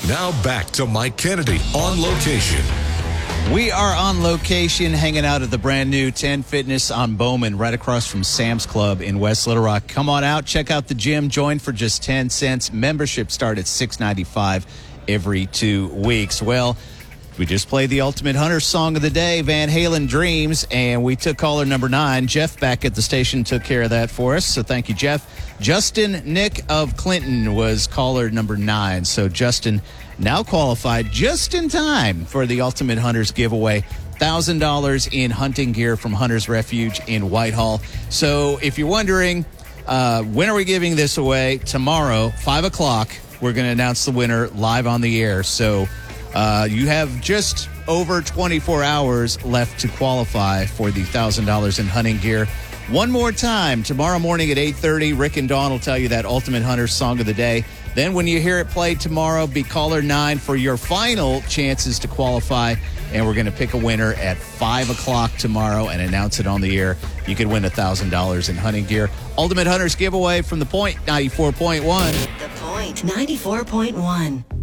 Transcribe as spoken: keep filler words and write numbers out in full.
Now back to Mike Kennedy on location. We are on location hanging out at the brand new ten Fitness on Bowman, right across from Sam's Club in West Little Rock. Come on out, check out the gym, join for just ten cents. Membership start at six ninety-five every two weeks. Well, we just played the Ultimate Hunter song of the day, Van Halen Dreams, and we took caller number nine. Jeff back at the station took care of that for us, so thank you, Jeff. Justin Nick of Clinton was caller number nine. So Justin now qualified just in time for the Ultimate Hunters giveaway. one thousand dollars in hunting gear from Hunter's Refuge in Whitehall. So if you're wondering, uh, when are we giving this away? Tomorrow, five o'clock, we're going to announce the winner live on the air. So uh, you have just over twenty-four hours left to qualify for the one thousand dollars in hunting gear. One more time, tomorrow morning at eight thirty, Rick and Dawn will tell you that Ultimate Hunter song of the day. Then when you hear it played tomorrow, be caller nine for your final chances to qualify. And we're going to pick a winner at five o'clock tomorrow and announce it on the air. You could win one thousand dollars in hunting gear. Ultimate Hunters giveaway from The Point, ninety-four point one. The Point, ninety-four point one.